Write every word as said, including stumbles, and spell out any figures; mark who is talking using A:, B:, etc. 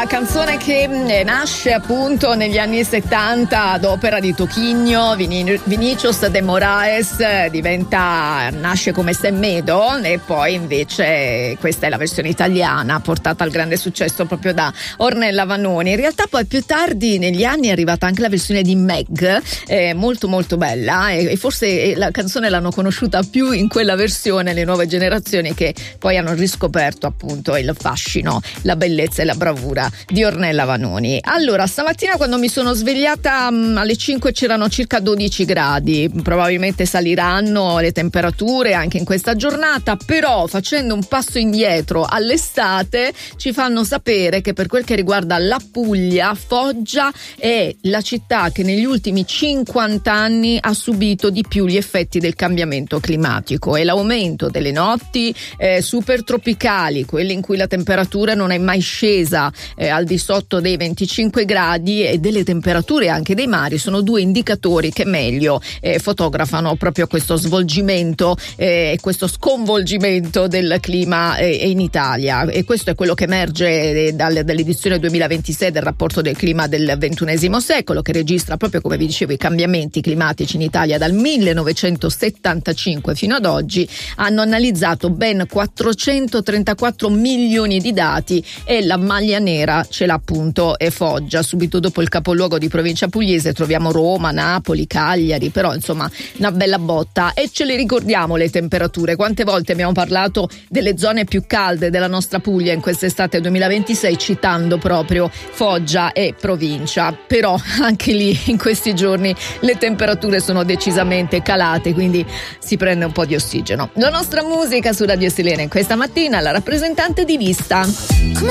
A: canzone che nasce appunto negli anni settanta ad opera di Toquinho. Vin- Vinicius de Moraes diventa, nasce come Semmedo, e poi invece questa è la versione italiana portata al grande successo proprio da Ornella Vanoni. In realtà poi più tardi negli anni è arrivata anche la versione di Meg, eh, molto molto bella, e, e forse la canzone l'hanno conosciuta più in quella versione le nuove generazioni, che poi hanno riscoperto appunto il fascino, la bellezza e la bravura di Ornella Vanoni. Allora, stamattina quando mi sono svegliata mh, alle cinque c'erano circa dodici gradi, probabilmente saliranno le temperature anche in questa giornata, però facendo un passo indietro all'estate ci fanno sapere che per quel che riguarda la Puglia, Foggia è la città che negli ultimi cinquanta anni ha subito di più gli effetti del cambiamento climatico, e l'aumento delle notti eh, super tropicali, quelle in cui la temperatura non è mai scesa eh, al di sotto dei venticinque gradi, e delle temperature anche dei mari, sono due indicatori che meglio eh, fotografano proprio questo svolgimento e eh, questo sconvolgimento del clima eh, in Italia. E questo è quello che emerge eh, dal, dall'edizione duemilaventisei del rapporto del clima del ventunesimo secolo, che registra proprio, come vi dicevo, i cambiamenti climatici in Italia dal millenovecentosettantacinque fino ad oggi. Hanno analizzato ben quattrocentotrentaquattro milioni di dati, e la maglia nera ce l'ha appunto e Foggia. Subito dopo il capoluogo di provincia pugliese troviamo Roma, Napoli, Cagliari, però insomma una bella botta. E ce le ricordiamo le temperature? Quante volte abbiamo parlato delle zone più calde della nostra Puglia in quest'estate duemilaventisei, citando proprio Foggia e provincia, però anche lì in questi giorni le temperature sono decisamente calate, quindi si prende un po' di ossigeno. La nostra musica su Radio Stilena in questa mattina, la rappresentante di Vista.